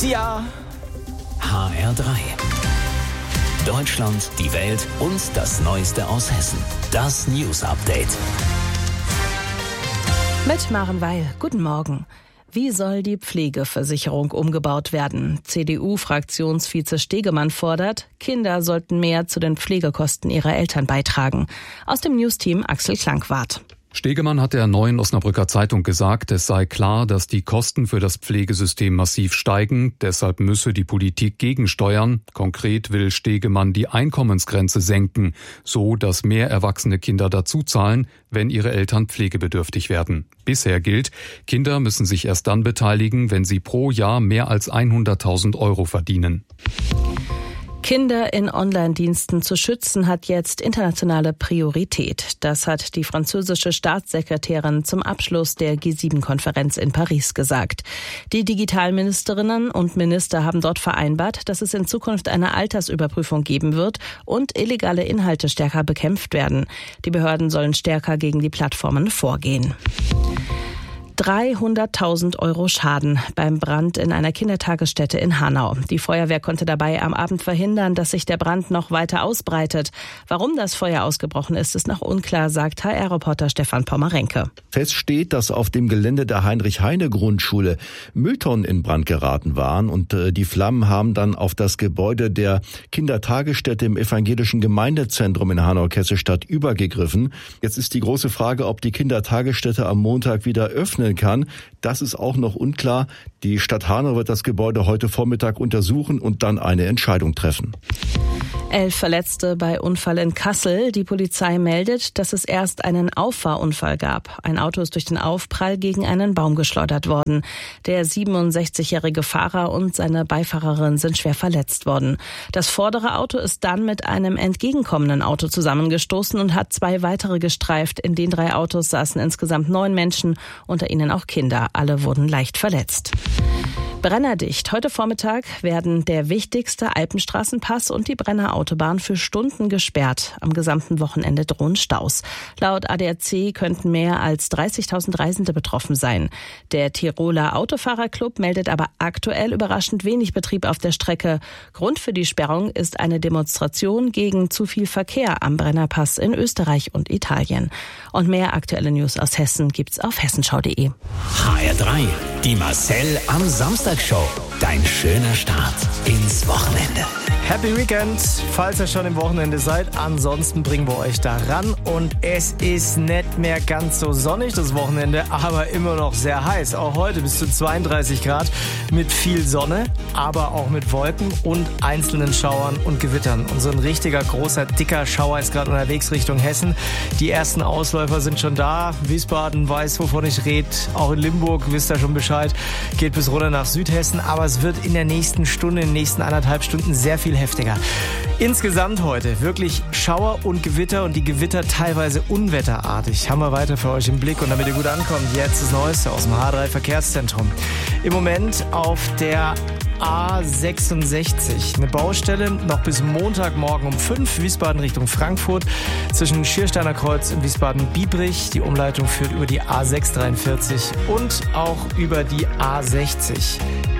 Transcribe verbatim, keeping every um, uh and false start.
Lucia. H R drei. Deutschland, die Welt und das Neueste aus Hessen. Das News Update. Mit Maren Weil. Guten Morgen. Wie soll die Pflegeversicherung umgebaut werden? C D U-Fraktionsvize Stegemann fordert, Kinder sollten mehr zu den Pflegekosten ihrer Eltern beitragen. Aus dem Newsteam Axel Klankwart. Stegemann hat der Neuen Osnabrücker Zeitung gesagt, es sei klar, dass die Kosten für das Pflegesystem massiv steigen. Deshalb müsse die Politik gegensteuern. Konkret will Stegemann die Einkommensgrenze senken, so dass mehr erwachsene Kinder dazuzahlen, wenn ihre Eltern pflegebedürftig werden. Bisher gilt, Kinder müssen sich erst dann beteiligen, wenn sie pro Jahr mehr als hunderttausend Euro verdienen. Kinder in Online-Diensten zu schützen, hat jetzt internationale Priorität. Das hat die französische Staatssekretärin zum Abschluss der G sieben Konferenz in Paris gesagt. Die Digitalministerinnen und Minister haben dort vereinbart, dass es in Zukunft eine Altersüberprüfung geben wird und illegale Inhalte stärker bekämpft werden. Die Behörden sollen stärker gegen die Plattformen vorgehen. dreihunderttausend Euro Schaden beim Brand in einer Kindertagesstätte in Hanau. Die Feuerwehr konnte dabei am Abend verhindern, dass sich der Brand noch weiter ausbreitet. Warum das Feuer ausgebrochen ist, ist noch unklar, sagt H R-Reporter Stefan Pommerenke. Fest steht, dass auf dem Gelände der Heinrich-Heine-Grundschule Mülltonnen in Brand geraten waren und äh, die Flammen haben dann auf das Gebäude der Kindertagesstätte im evangelischen Gemeindezentrum in Hanau-Kessel-Stadt übergegriffen. Jetzt ist die große Frage, ob die Kindertagesstätte am Montag wieder öffnen kann. Das ist auch noch unklar. Die Stadt Hanau wird das Gebäude heute Vormittag untersuchen und dann eine Entscheidung treffen. Elf Verletzte bei Unfall in Kassel. Die Polizei meldet, dass es erst einen Auffahrunfall gab. Ein Auto ist durch den Aufprall gegen einen Baum geschleudert worden. Der siebenundsechzigjährige Fahrer und seine Beifahrerin sind schwer verletzt worden. Das vordere Auto ist dann mit einem entgegenkommenden Auto zusammengestoßen und hat zwei weitere gestreift. In den drei Autos saßen insgesamt neun Menschen, unter ihnen auch Kinder. Alle wurden leicht verletzt. Brennerdicht. Heute Vormittag werden der wichtigste Alpenstraßenpass und die Brenner Autobahn für Stunden gesperrt. Am gesamten Wochenende drohen Staus. Laut A D A C könnten mehr als dreißigtausend Reisende betroffen sein. Der Tiroler Autofahrerclub meldet aber aktuell überraschend wenig Betrieb auf der Strecke. Grund für die Sperrung ist eine Demonstration gegen zu viel Verkehr am Brennerpass in Österreich und Italien. Und mehr aktuelle News aus Hessen gibt's auf hessenschau punkt de. H R drei, die Marcel am Samstag Show. Dein schöner Start ins Wochenende. Happy Weekend, falls ihr schon im Wochenende seid. Ansonsten bringen wir euch da ran. Und es ist nicht mehr ganz so sonnig das Wochenende, aber immer noch sehr heiß. Auch heute bis zu zweiunddreißig Grad mit viel Sonne, aber auch mit Wolken und einzelnen Schauern und Gewittern. Und so ein richtiger, großer, dicker Schauer ist gerade unterwegs Richtung Hessen. Die ersten Ausläufer sind schon da. Wiesbaden weiß, wovon ich rede. Auch in Limburg wisst ihr schon Bescheid. Geht bis runter nach Südhessen. Aber es wird in der nächsten Stunde, in den nächsten anderthalb Stunden sehr viel heftiger. Insgesamt heute wirklich Schauer und Gewitter und die Gewitter teilweise unwetterartig. Haben wir weiter für euch im Blick und damit ihr gut ankommt, jetzt das Neueste aus dem H drei Verkehrszentrum. Im Moment auf der A sechsundsechzig. Eine Baustelle noch bis Montagmorgen um fünf, Wiesbaden Richtung Frankfurt. Zwischen Schiersteiner Kreuz und Wiesbaden-Biebrich. Die Umleitung führt über die A sechshundertdreiundvierzig und auch über die A sechzig.